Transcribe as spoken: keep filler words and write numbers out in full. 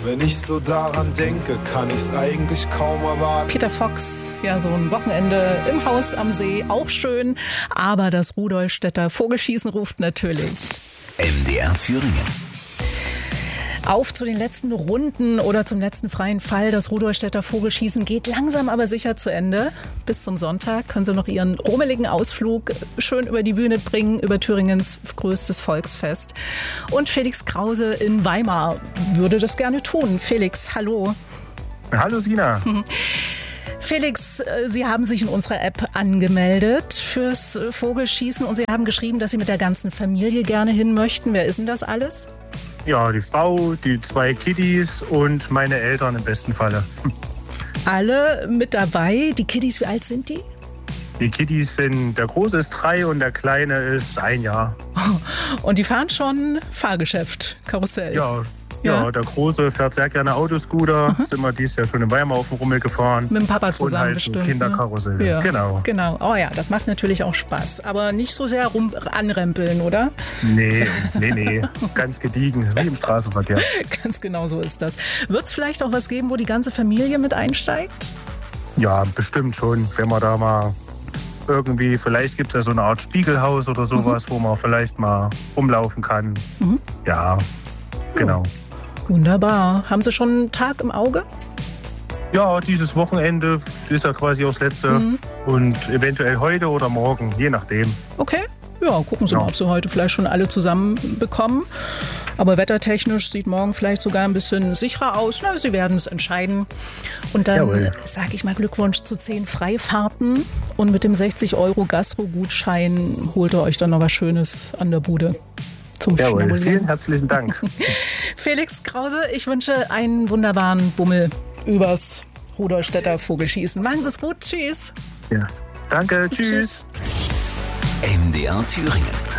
Wenn ich so daran denke, kann ich's eigentlich kaum erwarten. Peter Fox, ja, so ein Wochenende im Haus am See, auch schön. Aber das Rudolstädter Vogelschießen ruft natürlich. M D R Thüringen. Auf zu den letzten Runden oder zum letzten freien Fall. Das Rudolstädter Vogelschießen geht langsam aber sicher zu Ende. Bis zum Sonntag können Sie noch Ihren rummeligen Ausflug schön über die Bühne bringen, über Thüringens größtes Volksfest. Und Felix Krause in Weimar würde das gerne tun. Felix, hallo. Hallo Sina. Felix, Sie haben sich in unserer App angemeldet fürs Vogelschießen und Sie haben geschrieben, dass Sie mit der ganzen Familie gerne hin möchten. Wer ist denn das alles? Ja, die Frau, die zwei Kiddies und meine Eltern im besten Falle. Alle mit dabei. Die Kiddies, wie alt sind die? Die Kiddies sind, der Große ist drei und der Kleine ist ein Jahr. Und die fahren schon Fahrgeschäft, Karussell? Ja. Ja, Ja. der Große fährt sehr gerne Autoscooter. Mhm. Sind wir dieses Jahr schon in Weimar auf dem Rummel gefahren. Mit dem Papa zusammen und halt bestimmt. So Kinderkarussell. Ne? Ja, genau. Genau. Oh ja, das macht natürlich auch Spaß. Aber nicht so sehr rum anrempeln, oder? Nee, nee, nee. Ganz gediegen, wie im Straßenverkehr. Ganz genau so ist das. Wird es vielleicht auch was geben, wo die ganze Familie mit einsteigt? Ja, bestimmt schon. Wenn man da mal irgendwie, vielleicht gibt es ja so eine Art Spiegelhaus oder sowas, mhm. wo man vielleicht mal rumlaufen kann. Mhm. Ja, genau. Wunderbar. Haben Sie schon einen Tag im Auge? Ja, dieses Wochenende ist ja quasi auch das letzte. Mhm. Und eventuell heute oder morgen, je nachdem. Okay. Ja, gucken Sie ja. mal, ob Sie heute vielleicht schon alle zusammen bekommen. Aber wettertechnisch sieht morgen vielleicht sogar ein bisschen sicherer aus. Na, Sie werden es entscheiden. Und dann sage ich mal Glückwunsch zu zehn Freifahrten. Und mit dem sechzig Euro Gastro-Gutschein holt ihr euch dann noch was Schönes an der Bude. Zum Jawohl, vielen herzlichen Dank. Felix Krause, ich wünsche einen wunderbaren Bummel übers Rudolstädter Vogelschießen. Machen Sie es gut. Tschüss. Ja, danke. Tschüss. Tschüss. M D R Thüringen.